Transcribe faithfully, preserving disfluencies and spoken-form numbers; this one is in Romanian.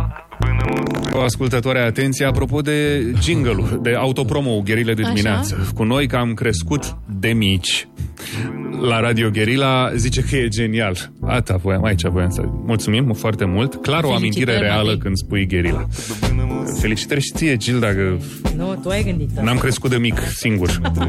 O ascultătoare, atenție, apropo de jingle-ul, de autopromo Gherile de dimineață. Așa? Cu noi că am crescut de mici la Radio Gherila, zice că e genial. Ata, voiam, aici voiam să... Mulțumim foarte mult. Clar o amintire reală mami. Când spui Gherila. Felicitări și ție, Gilda, că... Nu, tu ai gândit. N-am crescut de mic, singur.